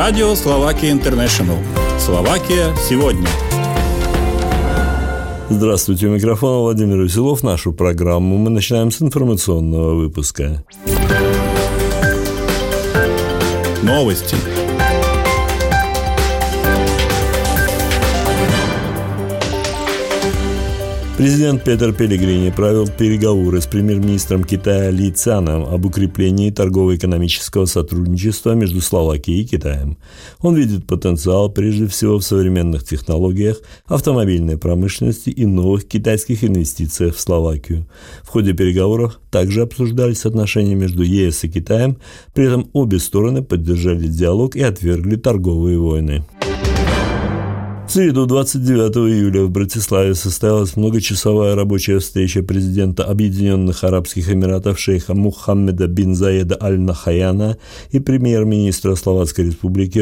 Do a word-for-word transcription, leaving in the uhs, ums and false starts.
Радио Словакия Интернешнл. Словакия сегодня. Здравствуйте, у микрофона Владимир Веселов. Нашу программу мы начинаем с информационного выпуска. Новости. Президент Петер Пелегрини провел переговоры с премьер-министром Китая Ли Цяном об укреплении торгово-экономического сотрудничества между Словакией и Китаем. Он видит потенциал прежде всего в современных технологиях, автомобильной промышленности и новых китайских инвестициях в Словакию. В ходе переговоров также обсуждались отношения между ЕС и Китаем, при этом обе стороны поддержали диалог и отвергли торговые войны. В среду, двадцать девятого июля, в Братиславе состоялась многочасовая рабочая встреча президента Объединенных Арабских Эмиратов шейха Мухаммеда бин Заеда аль-Нахаяна и премьер-министра Словацкой Республики